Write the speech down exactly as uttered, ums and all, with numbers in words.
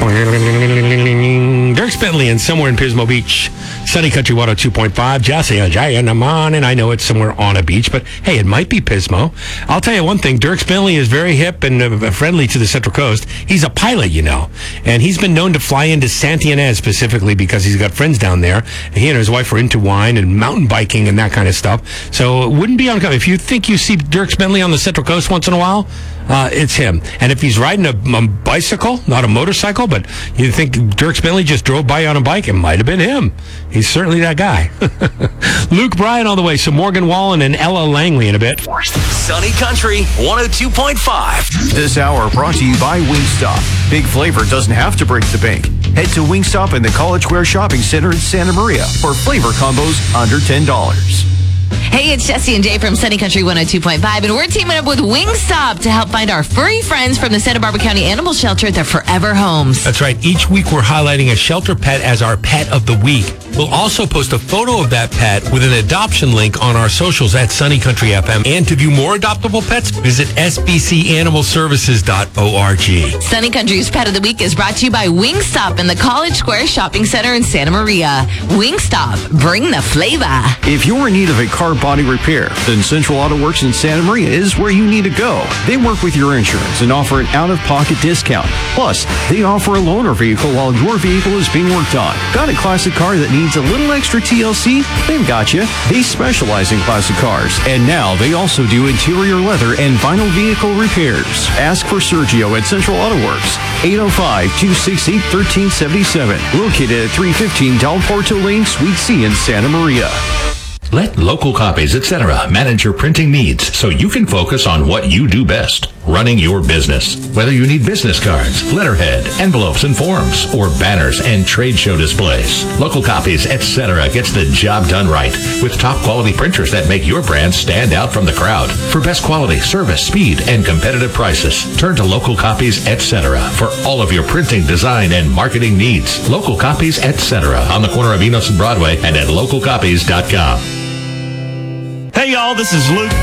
Dierks Bentley and Somewhere in Pismo Beach. Sunny Country one oh two point five. Jesse and Jay and Amon, and I know it's somewhere on a beach, but hey, it might be Pismo. I'll tell you one thing. Dierks Bentley is very hip and uh, friendly to the Central Coast. He's a pilot, you know, and he's been known to fly into Santa Ynez specifically because he's got friends down there. He and his wife are into wine and mountain biking and that kind of stuff. So it wouldn't be uncommon. If you think you see Dierks Bentley on the Central Coast once in a while, uh, it's him. And if he's riding a, a bicycle, not a motorcycle, but you think Dierks Bentley just drove by on a bike, it might have been him. He's certainly that guy. Luke Bryan on the way. So Morgan Wallen and Ella Langley in a bit. Sunny Country one oh two point five. This hour brought to you by Wingstop. Big flavor doesn't have to break the bank. Head to Wingstop in the College Square Shopping Center in Santa Maria for flavor combos under ten dollars. Hey, it's Jesse and Jay from Sunny Country one oh two point five, and we're teaming up with Wingstop to help find our furry friends from the Santa Barbara County Animal Shelter at their forever homes. That's right. Each week we're highlighting a shelter pet as our pet of the week. We'll also post a photo of that pet with an adoption link on our socials at Sunny Country F M. And to view more adoptable pets, visit s b c animal services dot org. Sunny Country's Pet of the Week is brought to you by Wingstop in the College Square Shopping Center in Santa Maria. Wingstop, bring the flavor. If you're in need of a car body repair, then Central Auto Works in Santa Maria is where you need to go. They work with your insurance and offer an out-of-pocket discount. Plus, they offer a loaner vehicle while your vehicle is being worked on. Got a classic car that needs a little extra T L C? They've got you. They specialize in classic cars. And now they also do interior leather and vinyl vehicle repairs. Ask for Sergio at Central Auto Works. eight oh five, two six eight, one three seven seven. Located at three fifteen Del Porto Lane, Suite C in Santa Maria. Let Local Copies, et cetera manage your printing needs so you can focus on what you do best, running your business. Whether you need business cards, letterhead, envelopes and forms, or banners and trade show displays, Local Copies, et cetera gets the job done right with top quality printers that make your brand stand out from the crowd. For best quality, service, speed, and competitive prices, turn to Local Copies, et cetera for all of your printing, design, and marketing needs. Local Copies, et cetera on the corner of Enos and Broadway and at local copies dot com. Hey, y'all, this is Luke